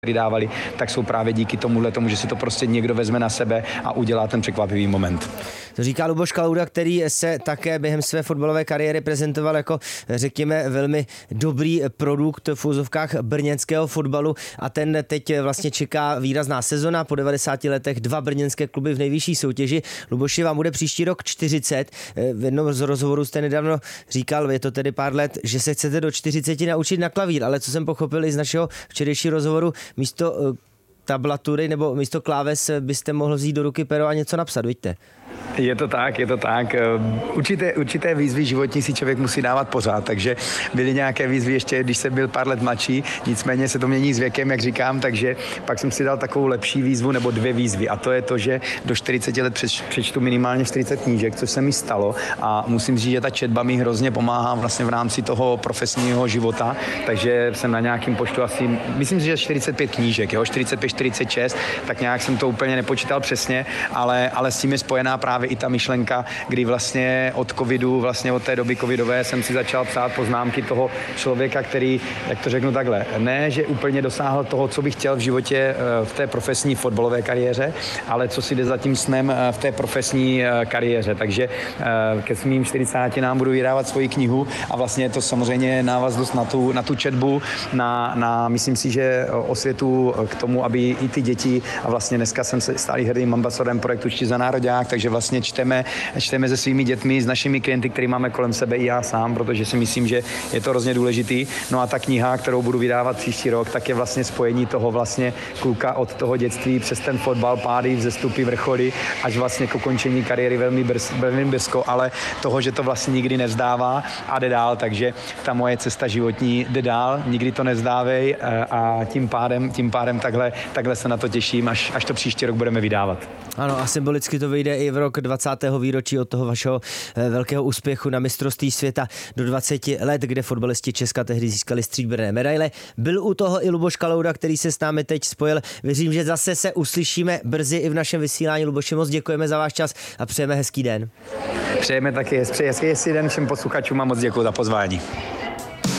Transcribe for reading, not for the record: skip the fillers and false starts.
vydávali, tak jsou právě díky tomu, že si to prostě někdo vezme na sebe a udělá ten překvapivý moment. To říká Luboš Kalouda, který se také během své fotbalové kariéry prezentoval jako, řekněme, velmi dobrý produkt v úzovkách brněnského fotbalu a ten teď vlastně čeká výrazná sezona. Po 90 letech 2 brněnské kluby v nejvyšší soutěži. Luboši, vám bude příští rok 40. V jednom z rozhovorů jste nedávno říkal, je to tedy pár let, že se chcete do 40 naučit na klavír, ale co jsem pochopil i z našeho včerejšího rozhovoru, místo tablatury nebo místo kláves byste mohl vzít do ruky pero a něco napsat, vidíte? Je to tak. Určité výzvy životní si člověk musí dávat pořád, takže byly nějaké výzvy ještě, když jsem byl pár let mladší, nicméně se to mění s věkem, jak říkám, takže pak jsem si dal takovou lepší výzvu nebo 2 výzvy a to je to, že do 40 let přečtu minimálně 40 knížek, což se mi stalo a musím říct, že ta četba mi hrozně pomáhá vlastně v rámci toho profesního života, takže jsem na nějakým počtu asi, myslím si, že 45 knížek, 45, 46, tak nějak jsem to úplně nepočítal přesně, ale s tím je spojená právě i ta myšlenka, kdy vlastně od covidu, vlastně od té doby covidové jsem si začal psát poznámky toho člověka, který, jak to řeknu takhle, ne, že úplně dosáhl toho, co bych chtěl v životě v té profesní fotbalové kariéře, ale co si jde za tím snem v té profesní kariéře. Takže ke svým 40 nám budu vydávat svoji knihu a vlastně je to samozřejmě návaznost na tu četbu, na myslím si, že osvětu k tomu, aby i ty děti, a vlastně dneska jsem se stálý hrdým ambasadorem projektu Čti za nároďák, takže vlastně čteme se svými dětmi, s našimi klienty, který máme kolem sebe i já sám, protože si myslím, že je to hrozně důležitý. No a ta kniha, kterou budu vydávat příští rok, tak je vlastně spojení toho vlastně kluka od toho dětství přes ten fotbal, pády, vzestupy, vrcholy, až vlastně k ukončení kariéry velmi brzko, ale toho, že to vlastně nikdy nevzdává a jde dál, takže ta moje cesta životní jde dál, nikdy to nevzdávej a tím pádem takhle se na to těším, až to příští rok budeme vydávat. Ano, a symbolicky to vyjde i v rok 20. výročí od toho vašeho velkého úspěchu na mistrovství světa do 20 let, kde fotbalisti Česka tehdy získali stříbrné medaile. Byl u toho i Luboš Kalouda, který se s námi teď spojil. Věřím, že zase se uslyšíme brzy i v našem vysílání. Luboši, moc děkujeme za váš čas a přejeme hezký den. Přejeme taky hezký den všem posluchačům a moc děkuji za pozvání.